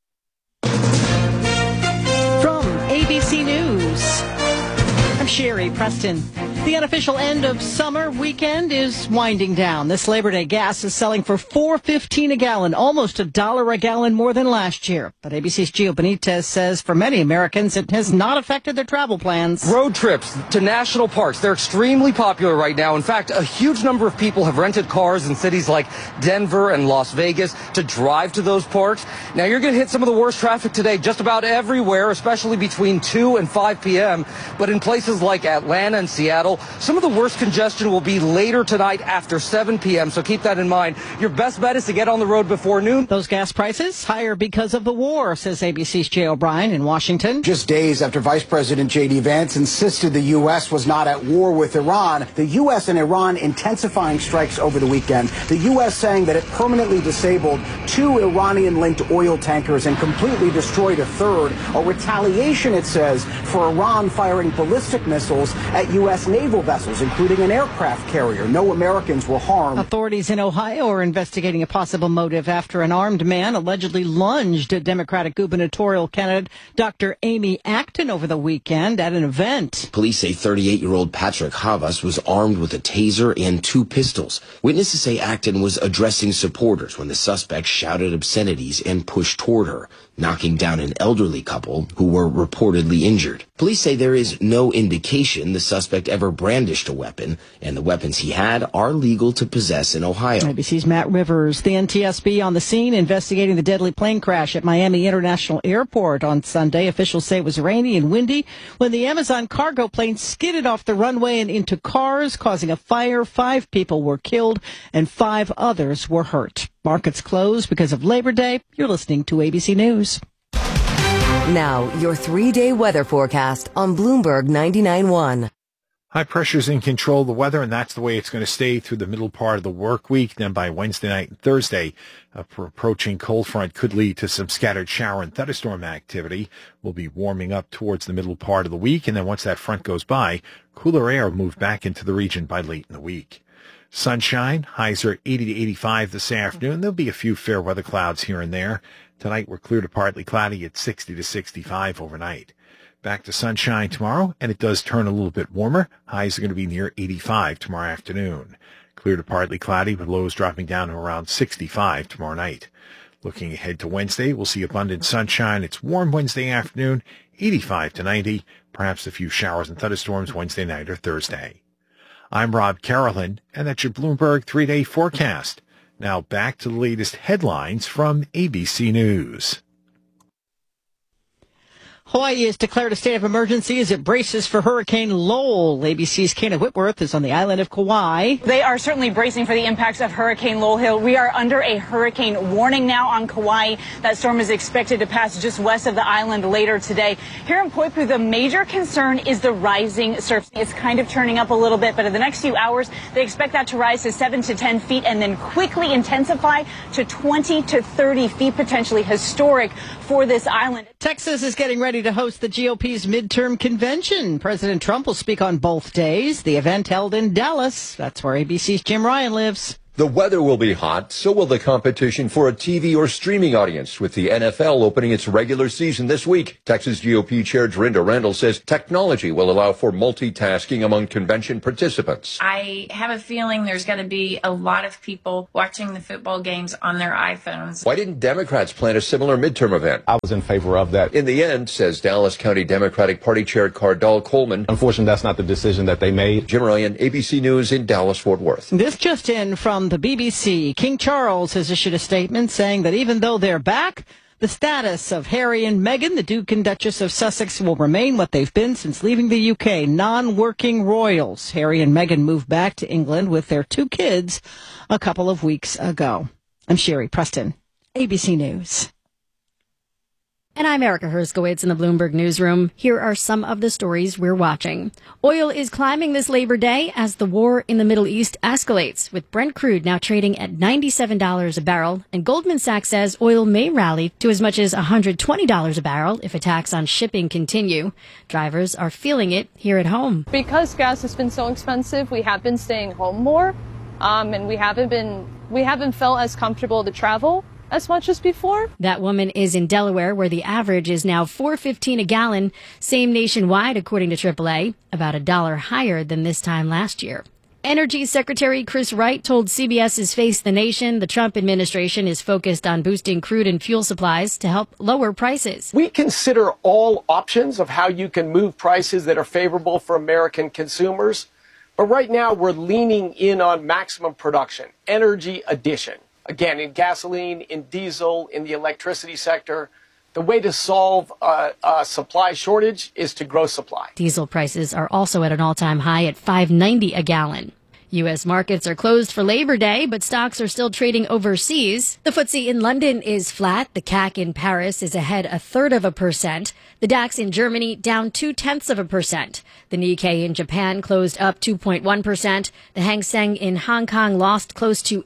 S6: From ABC News, I'm Sherry Preston. The unofficial end of summer weekend is winding down. This Labor Day gas is selling for $4.15 a gallon, almost $1 a gallon more than last year. But ABC's Gio Benitez says for many Americans, it has not affected their travel plans.
S21: Road trips to national parks, they're extremely popular right now. In fact, a huge number of people have rented cars in cities like Denver and Las Vegas to drive to those parks. Now, you're going to hit some of the worst traffic today just about everywhere, especially between 2 and 5 p.m. But in places like Atlanta and Seattle, some of the worst congestion will be later tonight after 7 p.m., so keep that in mind. Your best bet is to get on the road before noon.
S6: Those gas prices higher because of the war, says ABC's Jay O'Brien in Washington.
S22: Just days after Vice President J.D. Vance insisted the U.S. was not at war with Iran, the U.S. and Iran intensifying strikes over the weekend. The U.S. saying that it permanently disabled 2 Iranian-linked oil tankers and completely destroyed a third. A retaliation, it says, for Iran firing ballistic missiles at U.S. naval vessels, including an aircraft carrier. No Americans were harmed.
S6: Authorities in Ohio are investigating a possible motive after an armed man allegedly lunged at Democratic gubernatorial candidate Dr. Amy Acton over the weekend at an event.
S23: Police say 38-year-old Patrick Havas was armed with a taser and 2 pistols. Witnesses say Acton was addressing supporters when the suspect shouted obscenities and pushed toward her, knocking down an elderly couple who were reportedly injured. Police say there is no indication the suspect ever brandished a weapon, and the weapons he had are legal to possess in Ohio.
S6: ABC's Matt Rivers. The NTSB on the scene investigating the deadly plane crash at Miami International Airport on Sunday. Officials say it was rainy and windy when the Amazon cargo plane skidded off the runway and into cars, causing a fire. 5 people were killed and 5 others were hurt. Markets closed because of Labor Day. You're listening to ABC News.
S5: Now, your 3-day weather forecast on Bloomberg 99.1.
S12: High pressure's in control of the weather, and that's the way it's going to stay through the middle part of the work week. Then by Wednesday night and Thursday, approaching cold front could lead to some scattered shower and thunderstorm activity. We'll be warming up towards the middle part of the week, and then once that front goes by, cooler air will move back into the region by late in the week. Sunshine, highs are 80 to 85 this afternoon. There'll be a few fair weather clouds here and there. Tonight we're clear to partly cloudy at 60 to 65 overnight. Back to sunshine tomorrow, and it does turn a little bit warmer. Highs are going to be near 85 tomorrow afternoon. Clear to partly cloudy, with lows dropping down to around 65 tomorrow night. Looking ahead to Wednesday, we'll see abundant sunshine. It's warm Wednesday afternoon, 85 to 90, perhaps a few showers and thunderstorms Wednesday night or Thursday. I'm Rob Carolan, and that's your Bloomberg 3-day forecast. Now back to the latest headlines from ABC News.
S6: Hawaii has declared a state of emergency as it braces for Hurricane Lowell. ABC's Kana Whitworth is on the island of Kauai.
S1: They are certainly bracing for the impacts of Hurricane Lowell. We are under a hurricane warning now on Kauai. That storm is expected to pass just west of the island later today. Here in Poipu, the major concern is the rising surf. It's kind of turning up a little bit, but in the next few hours, they expect that to rise to 7 to 10 feet and then quickly intensify to 20 to 30 feet, potentially historic for this island.
S6: Texas is getting ready to host the GOP's midterm convention. President Trump will speak on both days. The event held in Dallas. That's where ABC's Jim Ryan lives.
S7: The weather will be hot, so will the competition for a TV or streaming audience, with the NFL opening its regular season this week. Texas GOP Chair Dorinda Randall says technology will allow for multitasking among convention participants.
S9: I have a feeling there's going to be a lot of people watching the football games on their iPhones.
S7: Why didn't Democrats plan a similar midterm event?
S24: I was in favor of that.
S7: In the end, says Dallas County Democratic Party Chair Cardall Coleman.
S24: Unfortunately, that's not the decision that they made.
S7: Jim Ryan, ABC News in Dallas-Fort Worth.
S6: This just in from the BBC. King Charles has issued a statement saying that even though they're back, the status of Harry and Meghan, the Duke and Duchess of Sussex, will remain what they've been since leaving the UK, non-working royals. Harry and Meghan moved back to England with their 2 kids a couple of weeks ago. I'm Sherry Preston, ABC News.
S25: And I'm Erica Herskowitz in the Bloomberg Newsroom. Here are some of the stories we're watching. Oil is climbing this Labor Day as the war in the Middle East escalates, with Brent crude now trading at $97 a barrel. And Goldman Sachs says oil may rally to as much as $120 a barrel if attacks on shipping continue. Drivers are feeling it here at home.
S26: Because gas has been so expensive, we have been staying home more, and we haven't felt as comfortable to travel as much as before.
S25: That woman is in Delaware, where the average is now $4.15 a gallon. Same nationwide, according to AAA, about $1 higher than this time last year. Energy Secretary Chris Wright told CBS's Face the Nation the Trump administration is focused on boosting crude and fuel supplies to help lower prices.
S27: We consider all options of how you can move prices that are favorable for American consumers. But right now, we're leaning in on maximum production, energy addition. Again, in gasoline, in diesel, in the electricity sector, the way to solve a supply shortage is to grow supply.
S25: Diesel prices are also at an all-time high at $5.90 a gallon. U.S. markets are closed for Labor Day, but stocks are still trading overseas. The FTSE in London is flat. The CAC in Paris is ahead 0.33%. The DAX in Germany down 0.2%. The Nikkei in Japan closed up 2.1%. The Hang Seng in Hong Kong lost close to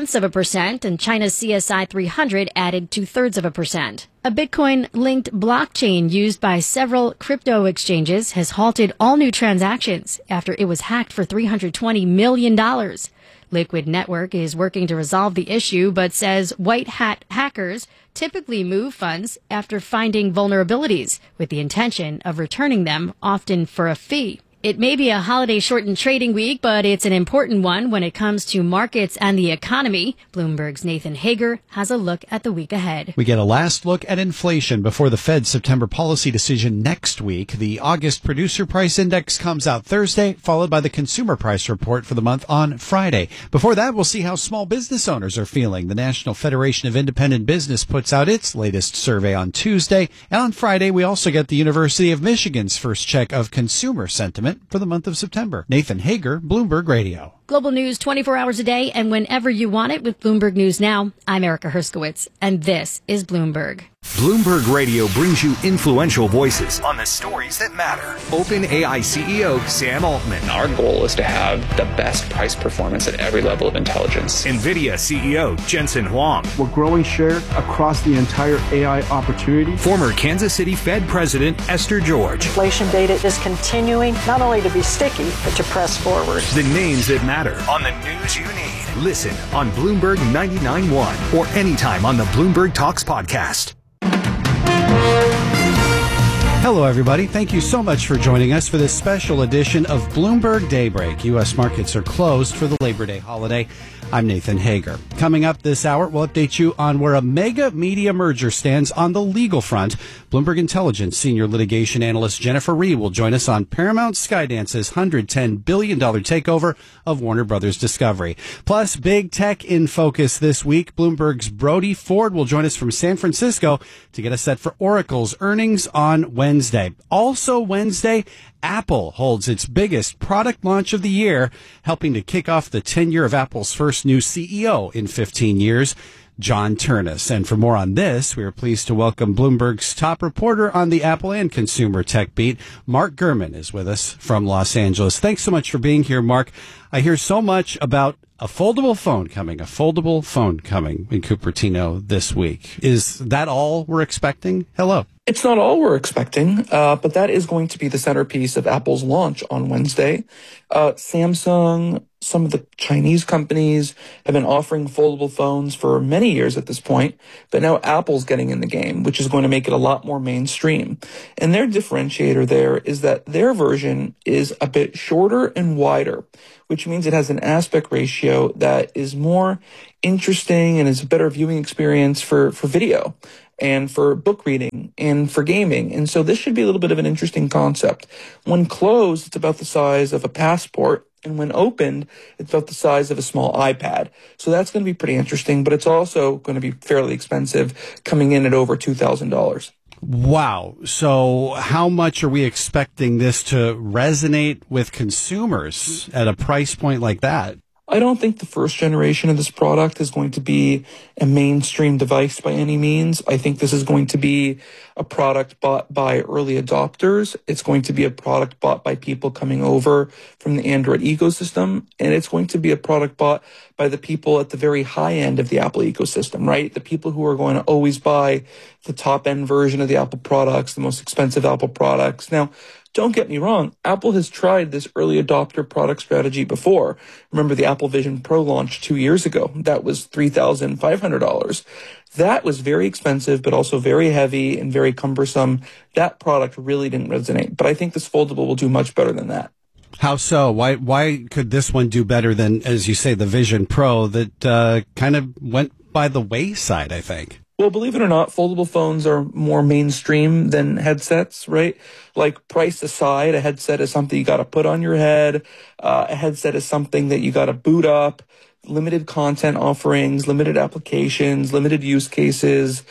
S25: 0.8%, and China's CSI 300 added 0.2%. A Bitcoin-linked blockchain used by several crypto exchanges has halted all new transactions after it was hacked for $320 million. Liquid Network is working to resolve the issue, but says white hat hackers typically move funds after finding vulnerabilities with the intention of returning them, often for a fee. It may be a holiday-shortened trading week, but it's an important one when it comes to markets and the economy. Bloomberg's Nathan Hager has a look at the week ahead.
S14: We get a last look at inflation before the Fed's September policy decision next week. The August Producer Price Index comes out Thursday, followed by the Consumer Price Report for the month on Friday. Before that, we'll see how small business owners are feeling. The National Federation of Independent Business puts out its latest survey on Tuesday. And on Friday, we also get the University of Michigan's first check of consumer sentiment for the month of September. Nathan Hager, Bloomberg Radio.
S25: Global news 24 hours a day and whenever you want it with Bloomberg News Now. I'm Erica Herskowitz, and this is Bloomberg.
S20: Bloomberg Radio brings you influential voices on the stories that matter. OpenAI CEO Sam Altman.
S28: Our goal is to have the best price performance at every level of intelligence.
S20: NVIDIA CEO Jensen Huang.
S29: We're growing share across the entire AI opportunity.
S20: Former Kansas City Fed President Esther George.
S30: Inflation data is continuing not only to be sticky, but to press forward.
S20: The names that matter on the news you need. Listen on Bloomberg 99.1 or anytime on the Bloomberg Talks podcast.
S14: Hello, everybody. Thank you so much for joining us for this special edition of Bloomberg Daybreak. U.S. markets are closed for the Labor Day holiday. I'm Nathan Hager. Coming up this hour, we'll update you on where a mega media merger stands on the legal front. Bloomberg Intelligence senior litigation analyst Jennifer Rhee will join us on Paramount Skydance's $110 billion takeover of Warner Brothers Discovery. Plus, big tech in focus this week. Bloomberg's Brody Ford will join us from San Francisco to get us set for Oracle's earnings on Wednesday. Also Wednesday, Apple holds its biggest product launch of the year, helping to kick off the tenure of Apple's first new CEO in 15 years, John Ternus. And for more on this, we are pleased to welcome Bloomberg's top reporter on the Apple and consumer tech beat, Mark Gurman, is with us from Los Angeles. Thanks so much for being here, Mark. I hear so much about a foldable phone coming in Cupertino this week. Is that all we're expecting? Hello.
S2: It's not all we're expecting, but that is going to be the centerpiece of Apple's launch on Wednesday. Samsung, some of the Chinese companies have been offering foldable phones for many years at this point, but now Apple's getting in the game, which is going to make it a lot more mainstream. And their differentiator there is that their version is a bit shorter and wider, which means it has an aspect ratio that is more interesting and is a better viewing experience for video and for book reading and for gaming. And so this should be a little bit of an interesting concept. When closed, it's about the size of a passport. And when opened, it's about the size of a small iPad. So that's going to be pretty interesting, but it's also going to be fairly expensive, coming in at over $2,000.
S14: Wow. So how much are we expecting this to resonate with consumers at a price point like that?
S2: I don't think the first generation of this product is going to be a mainstream device by any means. I think this is going to be a product bought by early adopters. It's going to be a product bought by people coming over from the Android ecosystem. And it's going to be a product bought by the people at the very high end of the Apple ecosystem, right? The people who are going to always buy the top end version of the Apple products, the most expensive Apple products. Now, don't get me wrong, Apple has tried this early adopter product strategy before. Remember the Apple Vision Pro launch 2 years ago? That was $3,500. That was very expensive, but also very heavy and very cumbersome. That product really didn't resonate. But I think this foldable will do much better than that.
S14: How so? Why could this one do better than, as you say, the Vision Pro that kind of went by the wayside, I think?
S2: Well, believe it or not, foldable phones are more mainstream than headsets, right? Like, price aside, a headset is something you got to put on your head. A headset is something that you got to boot up. Limited content offerings, limited applications, limited use cases,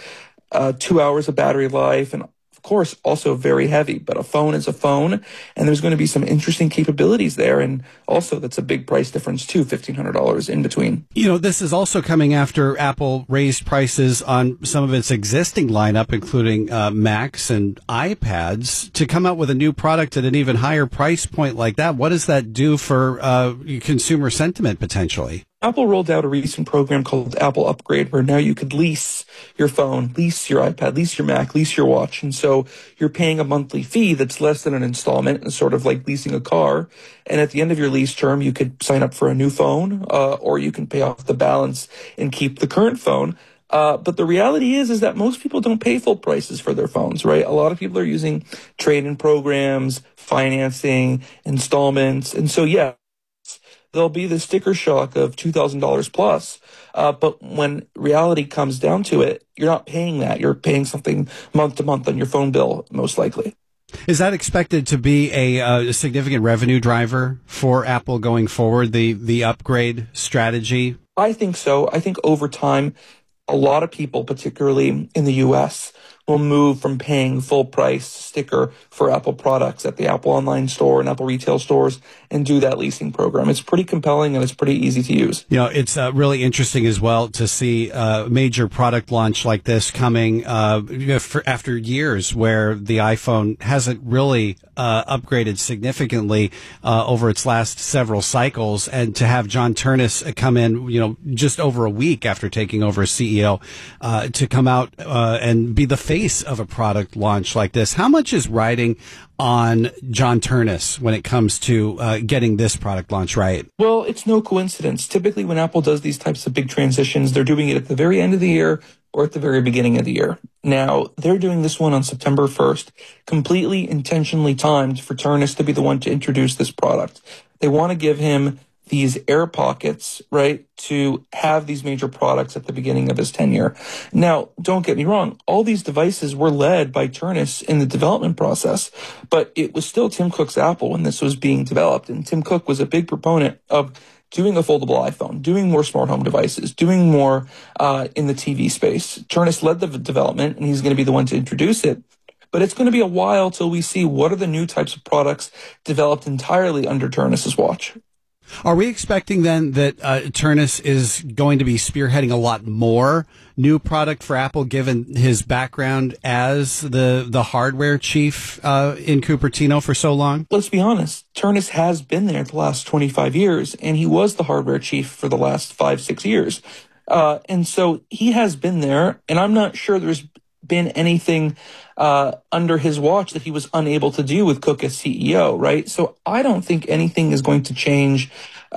S2: 2 hours of battery life, and of course, also very heavy. But a phone is a phone, and there's going to be some interesting capabilities there. And also, that's a big price difference too, $1,500 in between.
S14: You know, this is also coming after Apple raised prices on some of its existing lineup, including Macs and iPads, to come out with a new product at an even higher price point like that. What does that do for consumer sentiment potentially?
S2: Apple rolled out a recent program called Apple Upgrade, where now you could lease your phone, lease your iPad, lease your Mac, lease your watch. And so you're paying a monthly fee that's less than an installment, and sort of like leasing a car. And at the end of your lease term, you could sign up for a new phone, or you can pay off the balance and keep the current phone. But the reality is that most people don't pay full prices for their phones, right? A lot of people are using trade-in programs, financing, installments. And so, yeah, there'll be the sticker shock of $2,000 plus. But when reality comes down to it, you're not paying that. You're paying something month to month on your phone bill, most likely.
S14: Is that expected to be a significant revenue driver for Apple going forward, the upgrade strategy?
S2: I think so. I think over time, a lot of people, particularly in the U.S., will move from paying full price sticker for Apple products at the Apple online store and Apple retail stores and do that leasing program. It's pretty compelling and it's pretty easy to use.
S14: You know, it's really interesting as well to see a major product launch like this coming after years where the iPhone hasn't really upgraded significantly over its last several cycles, and to have John Ternus come in, you know, just over a week after taking over as CEO, to come out and be the face of a product launch like this. How much is riding on John Ternus when it comes to getting this product launch right?
S2: Well, it's no coincidence. Typically, when Apple does these types of big transitions, they're doing it at the very end of the year or at the very beginning of the year. Now, they're doing this one on September 1st, completely intentionally timed for Ternus to be the one to introduce this product. They want to give him these air pockets, right, to have these major products at the beginning of his tenure. Now, don't get me wrong, all these devices were led by Ternus in the development process, but it was still Tim Cook's Apple when this was being developed, and Tim Cook was a big proponent of doing a foldable iPhone, doing more smart home devices, doing more in the TV space. Ternus led the development, and he's going to be the one to introduce it. But it's going to be a while till we see what are the new types of products developed entirely under Ternus's watch.
S14: Are we expecting then that Ternus is going to be spearheading a lot more new product for Apple, given his background as the hardware chief in Cupertino for so long?
S2: Let's be honest. Ternus has been there the last 25 years, and he was the hardware chief for the last 5-6 years. And so he has been there, and I'm not sure there's been anything under his watch that he was unable to do with Cook as CEO, right? So I don't think anything is going to change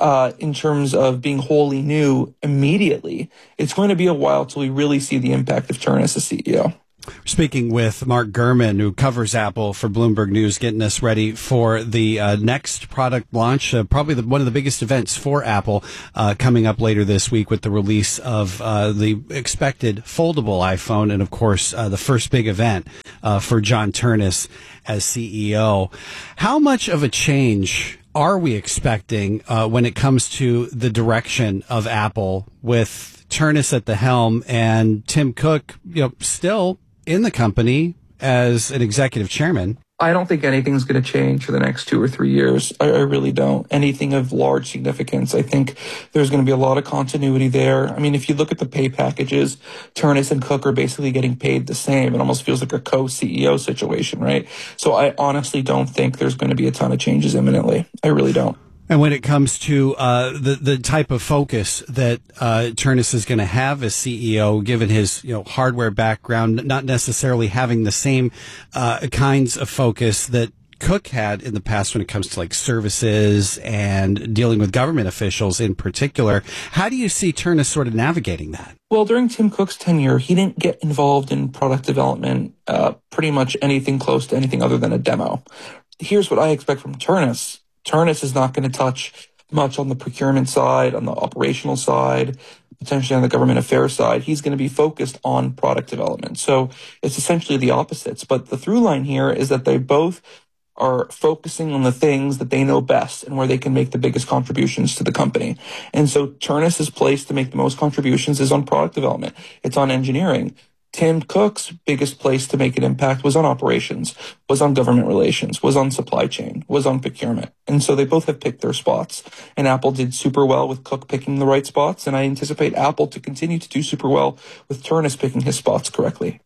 S2: in terms of being wholly new immediately. It's going to be a while till we really see the impact of Ternus as CEO.
S14: Speaking with Mark Gurman, who covers Apple for Bloomberg News, getting us ready for the next product launch, probably one of the biggest events for Apple coming up later this week with the release of the expected foldable iPhone, and of course the first big event for John Ternus as CEO. How much of a change are we expecting when it comes to the direction of Apple with Ternus at the helm and Tim Cook, still in the company as an executive chairman?
S2: I don't think anything's going to change for the next 2 or 3 years. I really don't. Anything of large significance. I think there's going to be a lot of continuity there. I mean, if you look at the pay packages, Ternus and Cook are basically getting paid the same. It almost feels like a co-CEO situation, right? So I honestly don't think there's going to be a ton of changes imminently. I really don't.
S14: And when it comes to the type of focus that Ternus is going to have as CEO, given his hardware background, not necessarily having the same kinds of focus that Cook had in the past when it comes to like services and dealing with government officials in particular, how do you see Ternus sort of navigating that?
S2: Well, during Tim Cook's tenure, he didn't get involved in product development, pretty much anything close to anything other than a demo. Here's what I expect from Ternus. Ternus is not going to touch much on the procurement side, on the operational side, potentially on the government affairs side. He's going to be focused on product development. So it's essentially the opposites. But the through line here is that they both are focusing on the things that they know best and where they can make the biggest contributions to the company. And so Ternus's place to make the most contributions is on product development. It's on engineering. Tim Cook's biggest place to make an impact was on operations, was on government relations, was on supply chain, was on procurement. And so they both have picked their spots. And Apple did super well with Cook picking the right spots. And I anticipate Apple to continue to do super well with Ternus picking his spots correctly.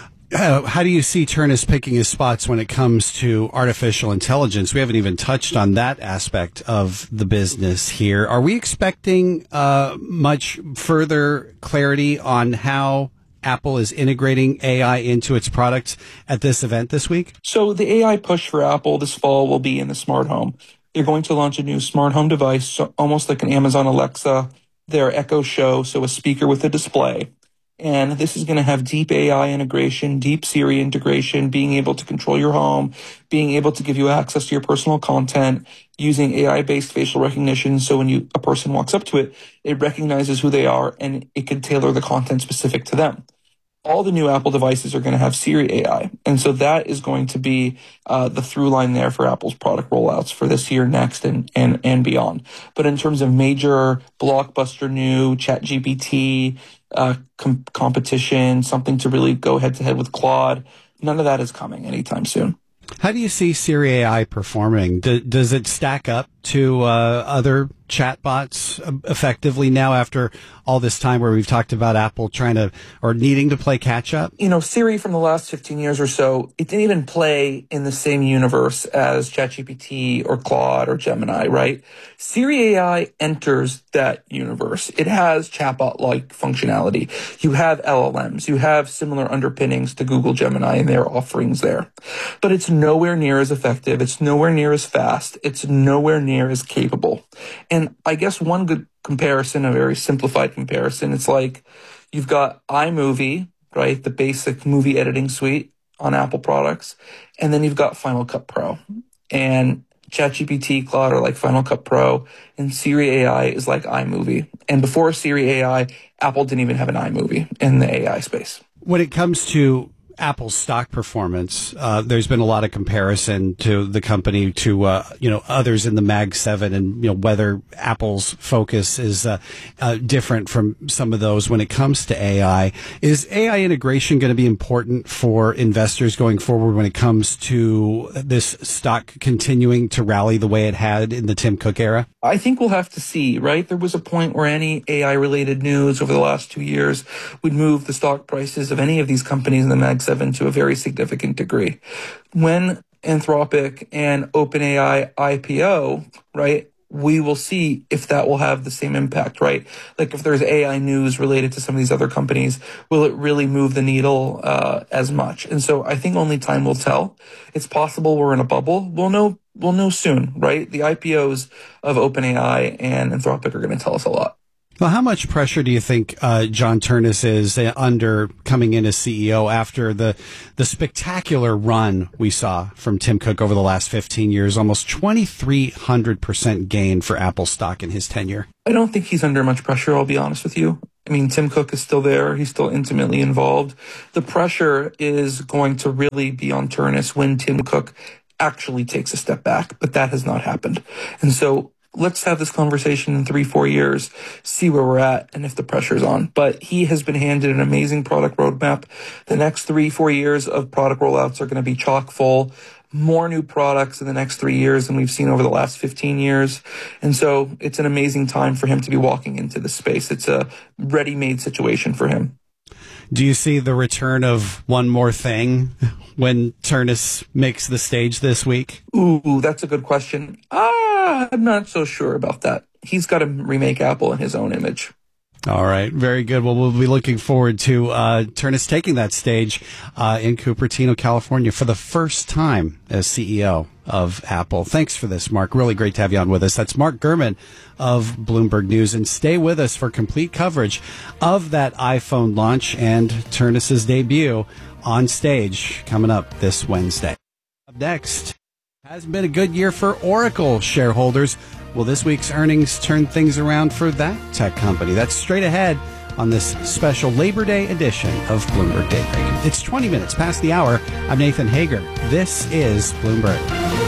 S14: How do you see Ternus picking his spots when it comes to artificial intelligence? We haven't even touched on that aspect of the business here. Are we expecting much further clarity on how Apple is integrating AI into its products at this event this week?
S2: So the AI push for Apple this fall will be in the smart home. They're going to launch a new smart home device, almost like an Amazon Alexa, their Echo Show, so a speaker with a display. And this is going to have deep AI integration, deep Siri integration, being able to control your home, being able to give you access to your personal content, using AI-based facial recognition. So when a person walks up to it, it recognizes who they are and it can tailor the content specific to them. All the new Apple devices are going to have Siri AI. And so that is going to be the through line there for Apple's product rollouts for this year, next, and beyond. But in terms of major blockbuster new ChatGPT competition, something to really go head to head with Claude, none of that is coming anytime soon.
S14: How do you see Siri AI performing? Does it stack up to other chatbots effectively now after all this time where we've talked about Apple trying to or needing to play catch up?
S2: Siri from the last 15 years or so, it didn't even play in the same universe as ChatGPT or Claude or Gemini, right? Siri AI enters that universe. It has chatbot-like functionality. You have LLMs. You have similar underpinnings to Google Gemini and their offerings there. But it's nowhere near as effective. It's nowhere near as fast. It's nowhere near as capable. And I guess one good comparison, a very simplified comparison, it's like you've got iMovie, right? The basic movie editing suite on Apple products. And then you've got Final Cut Pro. And ChatGPT, Claude are like Final Cut Pro, and Siri AI is like iMovie. And before Siri AI, Apple didn't even have an iMovie in the AI space.
S14: When it comes to Apple's stock performance, there's been a lot of comparison to the company to others in the Mag 7, and whether Apple's focus is different from some of those when it comes to AI. Is AI integration going to be important for investors going forward when it comes to this stock continuing to rally the way it had in the Tim Cook era?
S2: I think we'll have to see, right? There was a point where any AI-related news over the last 2 years would move the stock prices of any of these companies in the Mag 7 to a very significant degree. When Anthropic and OpenAI IPO, right, we will see if that will have the same impact, right? Like if there's AI news related to some of these other companies, will it really move the needle as much? And so I think only time will tell. It's possible we're in a bubble. We'll know soon, right? The IPOs of OpenAI and Anthropic are going to tell us a lot.
S14: Well, how much pressure do you think John Ternus is under coming in as CEO after the spectacular run we saw from Tim Cook over the last 15 years, almost 2,300% gain for Apple stock in his tenure?
S2: I don't think he's under much pressure, I'll be honest with you. I mean, Tim Cook is still there. He's still intimately involved. The pressure is going to really be on Ternus when Tim Cook actually takes a step back, but that has not happened. And so let's have this conversation in 3-4 years, see where we're at and if the pressure's on. But he has been handed an amazing product roadmap. The next 3-4 years of product rollouts are going to be chock full. More new products in the next 3 years than we've seen over the last 15 years. And so it's an amazing time for him to be walking into the space. It's a ready-made situation for him.
S14: Do you see the return of One More Thing when Ternus makes the stage this week?
S2: Ooh, that's a good question. I'm not so sure about that. He's got to remake Apple in his own image.
S14: All right. Very good. Well, we'll be looking forward to Ternus taking that stage in Cupertino, California for the first time as CEO of Apple. Thanks for this, Mark. Really great to have you on with us. That's Mark Gurman of Bloomberg News. And stay with us for complete coverage of that iPhone launch and Ternus's debut on stage coming up this Wednesday. Up next, hasn't been a good year for Oracle shareholders. Will this week's earnings turn things around for that tech company? That's straight ahead on this special Labor Day edition of Bloomberg Daybreak. It's 20 minutes past the hour. I'm Nathan Hager. This is Bloomberg.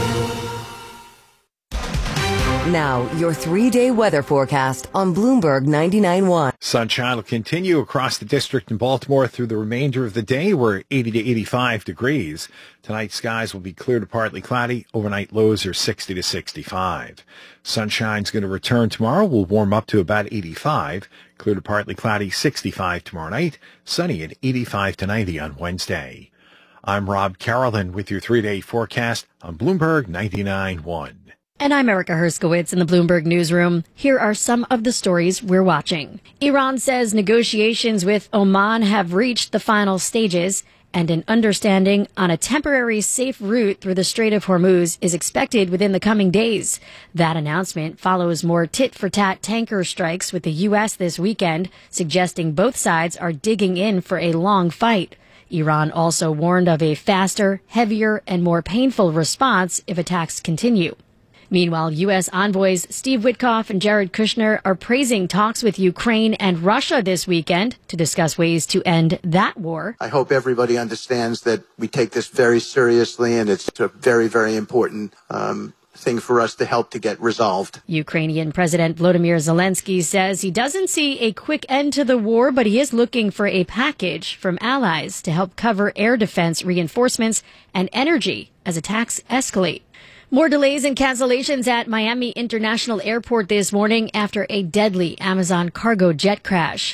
S5: Now, your 3-day weather forecast on Bloomberg 99.1.
S12: Sunshine will continue across the district in Baltimore through the remainder of the day. We're 80 to 85 degrees. Tonight, skies will be clear to partly cloudy. Overnight lows are 60 to 65. Sunshine's going to return tomorrow. We'll warm up to about 85. Clear to partly cloudy, 65 tomorrow night. Sunny at 85 to 90 on Wednesday. I'm Rob Carolyn with your 3-day forecast on Bloomberg 99.1.
S25: And I'm Erica Herskowitz in the Bloomberg Newsroom. Here are some of the stories we're watching. Iran says negotiations with Oman have reached the final stages, and an understanding on a temporary safe route through the Strait of Hormuz is expected within the coming days. That announcement follows more tit-for-tat tanker strikes with the U.S. this weekend, suggesting both sides are digging in for a long fight. Iran also warned of a faster, heavier, and more painful response if attacks continue. Meanwhile, U.S. envoys Steve Witkoff and Jared Kushner are praising talks with Ukraine and Russia this weekend to discuss ways to end that war.
S4: I hope everybody understands that we take this very seriously, and it's a very, very important thing for us to help to get resolved.
S25: Ukrainian President Volodymyr Zelensky says he doesn't see a quick end to the war, but he is looking for a package from allies to help cover air defense reinforcements and energy as attacks escalate. More delays and cancellations at Miami International Airport this morning after a deadly Amazon cargo jet crash.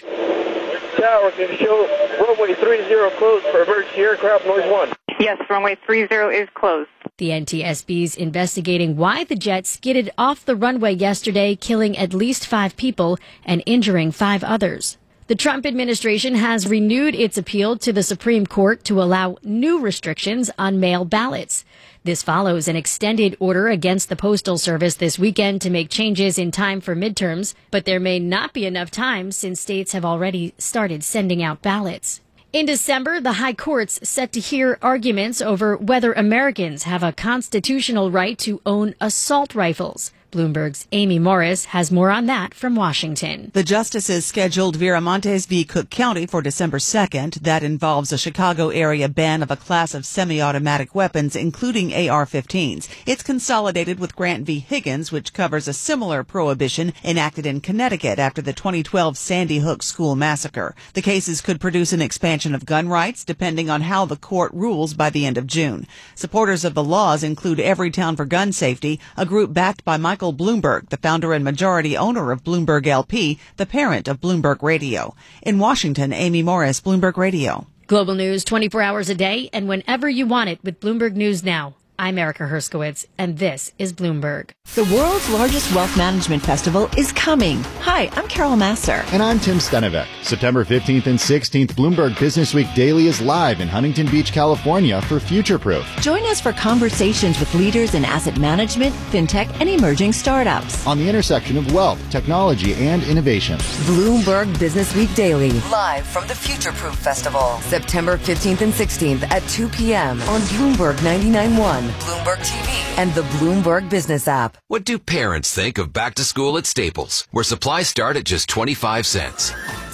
S8: Tower, can you show runway 30 closed for emergency aircraft noise 1?
S10: Yes, runway 30 is closed.
S25: The NTSB is investigating why the jet skidded off the runway yesterday, killing at least 5 people and injuring 5 others. The Trump administration has renewed its appeal to the Supreme Court to allow new restrictions on mail ballots. This follows an extended order against the Postal Service this weekend to make changes in time for midterms, but there may not be enough time since states have already started sending out ballots. In December, the high court's set to hear arguments over whether Americans have a constitutional right to own assault rifles. Bloomberg's Amy Morris has more on that from Washington.
S3: The justices scheduled Viramontes v. Cook County for December 2nd. That involves a Chicago area ban of a class of semi-automatic weapons, including AR-15s. It's consolidated with Grant v. Higgins, which covers a similar prohibition enacted in Connecticut after the 2012 Sandy Hook school massacre. The cases could produce an expansion of gun rights, depending on how the court rules by the end of June. Supporters of the laws include Everytown for Gun Safety, a group backed by Michael Bloomberg, the founder and majority owner of Bloomberg LP, the parent of Bloomberg Radio. In Washington, Amy Morris, Bloomberg Radio.
S25: Global news 24 hours a day and whenever you want it with Bloomberg News Now. I'm Erica Herskowitz, and this is Bloomberg.
S11: The world's largest wealth management festival is coming. Hi, I'm Carol Masser.
S13: And I'm Tim Stenevec. September 15th and 16th, Bloomberg Business Week Daily is live in Huntington Beach, California for Futureproof.
S11: Join us for conversations with leaders in asset management, fintech, and emerging startups.
S13: On the intersection of wealth, technology, and innovation.
S5: Bloomberg Business Week Daily, live from the Futureproof Festival, September 15th and 16th at 2 p.m. on Bloomberg 99.1. Bloomberg TV, and the Bloomberg Business app.
S15: What do parents think of back to school at Staples, where supplies start at just 25 cents?